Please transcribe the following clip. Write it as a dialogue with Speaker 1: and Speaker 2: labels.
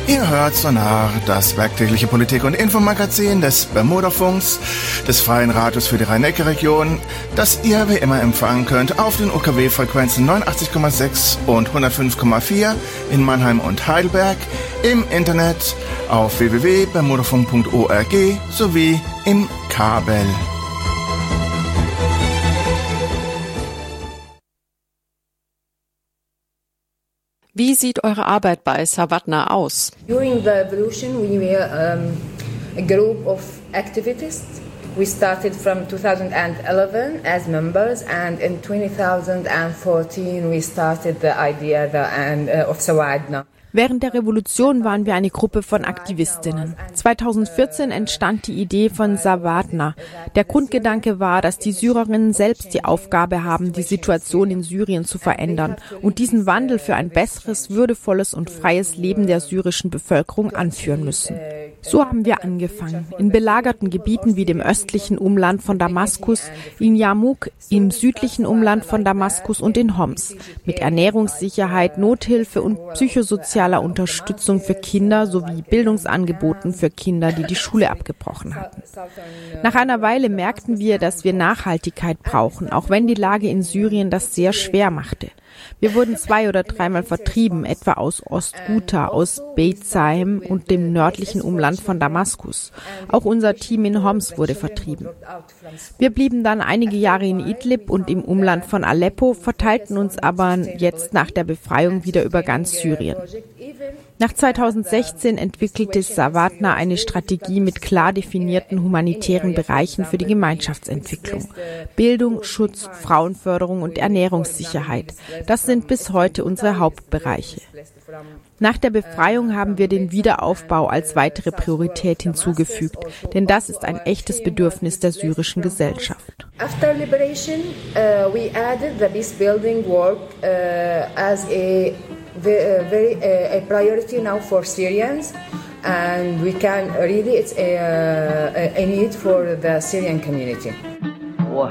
Speaker 1: Ihr hört Sonar, das werktägliche Politik- und Infomagazin des Bermudafunks, des Freien Radios für die Rhein-Neckar-Region, das ihr wie immer empfangen könnt auf den UKW-Frequenzen 89,6 und 105,4 in Mannheim und Heidelberg, im Internet auf www.bermudafunk.org sowie im Kabel.
Speaker 2: Wie sieht eure Arbeit bei Savatna aus?
Speaker 3: During the revolution, we were a group of activists. We started from 2011 as members, and in 2014 we started the idea of Savatna.
Speaker 4: Während der Revolution waren wir eine Gruppe von Aktivistinnen. 2014 entstand die Idee von Savatna. Der Grundgedanke war, dass die Syrerinnen selbst die Aufgabe haben, die Situation in Syrien zu verändern und diesen Wandel für ein besseres, würdevolles und freies Leben der syrischen Bevölkerung anführen müssen. So haben wir angefangen, in belagerten Gebieten wie dem östlichen Umland von Damaskus, in Yarmouk, im südlichen Umland von Damaskus und in Homs, mit Ernährungssicherheit, Nothilfe und psychosozialer Unterstützung für Kinder sowie Bildungsangeboten für Kinder, die die Schule abgebrochen hatten. Nach einer Weile merkten wir, dass wir Nachhaltigkeit brauchen, auch wenn die Lage in Syrien das sehr schwer machte. Wir wurden 2- oder 3-mal vertrieben, etwa aus Ost-Ghouta, aus Beit Sahem und dem nördlichen Umland von Damaskus. Auch unser Team in Homs wurde vertrieben. Wir blieben dann einige Jahre in Idlib und im Umland von Aleppo, verteilten uns aber jetzt nach der Befreiung wieder über ganz Syrien. Nach 2016 entwickelte Savatna eine Strategie mit klar definierten humanitären Bereichen für die Gemeinschaftsentwicklung. Bildung, Schutz, Frauenförderung und Ernährungssicherheit. Das sind bis heute unsere Hauptbereiche. Nach der Befreiung haben wir den Wiederaufbau als weitere Priorität hinzugefügt, denn das ist ein echtes Bedürfnis der syrischen Gesellschaft.
Speaker 3: After liberation, we added the peace building work as a priority now for Syrians, and we can really it's a need for the Syrian community.